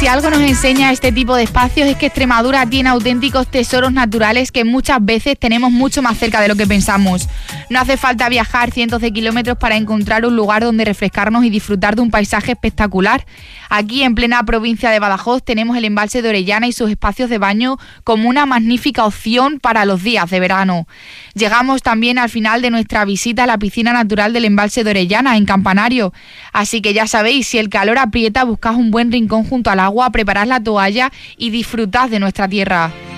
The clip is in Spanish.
si algo nos enseña este tipo de espacios es que Extremadura tiene auténticos tesoros naturales que muchas veces tenemos mucho más cerca de lo que pensamos. No hace falta viajar cientos de kilómetros para encontrar un lugar donde refrescarnos y disfrutar de un paisaje espectacular. Aquí, en plena provincia de Badajoz, tenemos el embalse de Orellana y sus espacios de baño como una magnífica opción para los días de verano. Llegamos también al final de nuestra visita a la piscina natural del embalse de Orellana, en Campanario. Así que ya sabéis, si el calor aprieta, buscad un buen rincón junto al agua, preparad la toalla y disfrutad de nuestra tierra.